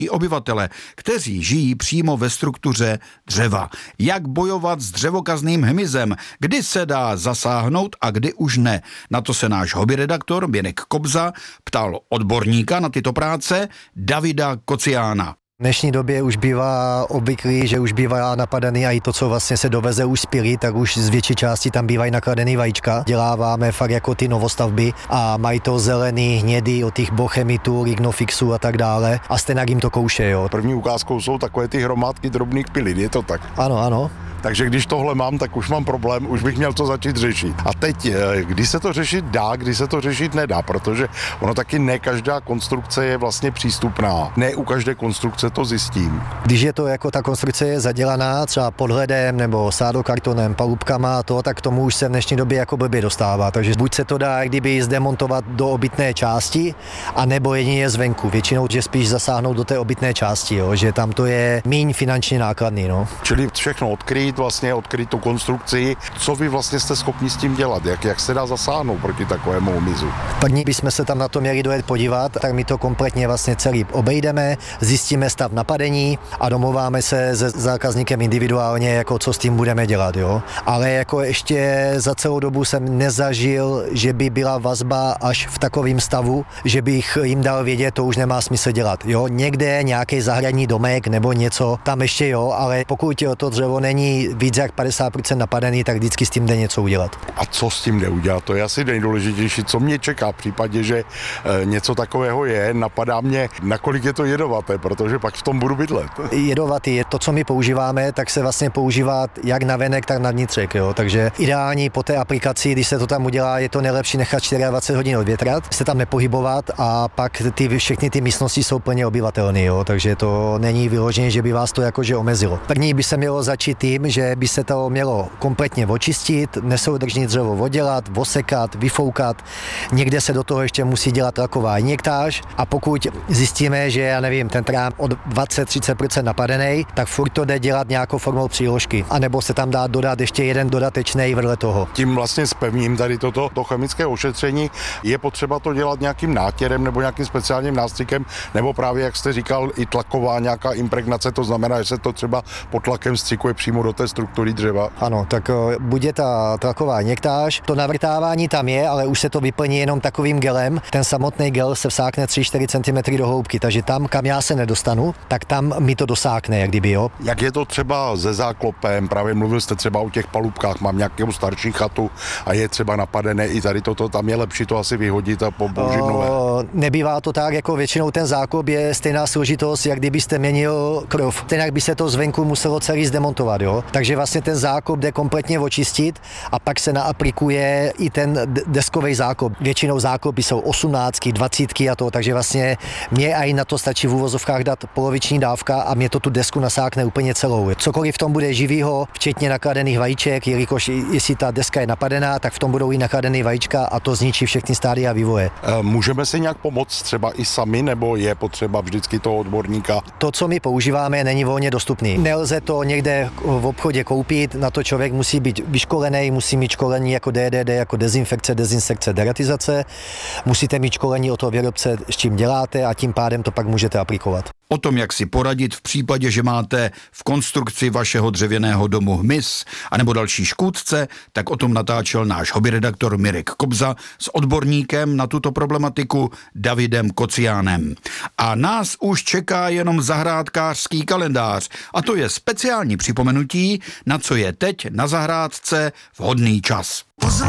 i obyvatele, kteří žijí přímo ve struktuře dřeva. Jak bojovat s dřevokazným hmyzem, kdy se dá zasáhnout a kdy už ne. Na to se náš hobbyredaktor Mirek Kobza ptal odborníka na tyto práce Davida Kociána. V dnešní době už bývá obvyklý, že už bývá napadený a i to, co vlastně se doveze už z Pily, tak už z větší části tam bývají nakladený vajíčka. Děláváme fakt jako ty novostavby a mají to zelený, hnědý od těch bochemitů, lignofixů a tak dále a stejně jim to kouše, jo. První ukázkou jsou takové ty hromádky drobných pilin, je to tak? Ano. Takže když tohle mám, tak už mám problém, už bych měl to začít řešit. A teď, kdy se to řešit dá, kdy se to řešit nedá, protože ono taky ne každá konstrukce je vlastně přístupná. Ne u každé konstrukce to zjistím. Když je to jako ta konstrukce je zadělaná třeba podhledem nebo sádokartonem, palubkama a to, tak k tomu už se v dnešní době jako blbě dostává. Takže buď se to dá kdyby zdemontovat do obytné části, anebo jedině zvenku. Většinou, že spíš zasáhnout do té obytné části, jo, že tam to je míň finančně nákladný. No. Čili všechno odkryt tu konstrukci. Co vy vlastně jste schopni s tím dělat? Jak se dá zasáhnout proti takovému hmyzu? První bychom se tam na to měli dojet podívat, tak my to kompletně vlastně celý obejdeme, zjistíme stav napadení a domluváme se se zákazníkem individuálně, jako co s tím budeme dělat, jo. Ale jako ještě za celou dobu jsem nezažil, že by byla vazba až v takovém stavu, že bych jim dal vědět, to už nemá smysl dělat, jo. Někde nějaký zahradní domek nebo něco, tam ještě jo, ale pokud to dřevo není víc jak 50% napadený, tak vždycky s tím jde něco udělat. A co s tím jde udělat? To je asi nejdůležitější. Co mě čeká v případě, že něco takového je, napadá mě, nakolik je to jedovaté, protože pak v tom budu bydlet. Jedovatý je to, co my používáme, tak se vlastně používá jak na venek, tak na vnitřek, jo. Takže ideální po té aplikaci, když se to tam udělá, je to nejlepší nechat 24 hodin odvětrat, se tam nepohybovat a pak všechny ty místnosti jsou plně obyvatelné, jo. Takže to není vyloženě, že by vás to jakože omezilo. První by se mělo začít tím, že by se to mělo kompletně očistit, nesoudržný dřevo oddělat, osekat, vyfoukat. Někde se do toho ještě musí dělat laková injektáž a pokud zjistíme, že já nevím, ten trám od 20-30% napadený, tak furt to jde dělat nějakou formou příložky. A nebo se tam dá dodat ještě jeden dodatečný vedle toho. Tím vlastně spevním tady to chemické ošetření je potřeba to dělat nějakým nátěrem nebo nějakým speciálním nástřikem, nebo právě, jak jste říkal, i tlaková nějaká impregnace, to znamená, že se to třeba pod tlakem střikuje přímo do té struktury dřeva. Ano, tak bude ta tlaková injektáž. To navrtávání tam je, ale už se to vyplní jenom takovým gelem. Ten samotný gel se vsákne 3-4 cm do hloubky, takže tam, kam já se nedostanu, tak tam mi to dosákne, jak kdyby, jo. Jak je to třeba se záklopem? Právě mluvil jste třeba o těch palubkách, mám nějakou starší chatu a je třeba napadené i tady toto, tam je lepší to asi vyhodit a použít nové. Nebývá to tak, jako většinou ten záklop je stejná složitost, jak kdybyste měnil krov. Stejně by se to zvenku muselo celý zdemontovat, jo. Takže vlastně ten záklop jde kompletně očistit a pak se naaplikuje i ten deskový záklop. Většinou záklopy jsou 18, 20 a to, takže vlastně mě i na to stačí v uvozovkách dát poloviční dávka a mě to tu desku nasákne úplně celou. Cokoliv v tom bude živýho, včetně nakladených vajíček, jelikož jestli ta deska je napadená, tak v tom budou i nakladený vajíčka a to zničí všechny stádia vývoje. Můžeme si nějak pomoct třeba i sami, nebo je potřeba vždycky toho odborníka? To, co my používáme, není volně dostupný. Nelze to někde v obchodě koupit, na to člověk musí být vyškolený, musí mít školení jako DDD, jako dezinfekce, dezinsekce, deratizace. Musíte mít školení o toho výrobce, s čím děláte a tím pádem to pak můžete aplikovat. O tom, jak si poradit v případě, že máte v konstrukci vašeho dřevěného domu hmyz anebo další škůdce, tak o tom natáčel náš hobbyredaktor Mirek Kobza s odborníkem na tuto problematiku Davidem Kociánem. A nás už čeká jenom zahrádkářský kalendář a to je speciální připomenutí, na co je teď na zahrádce vhodný čas.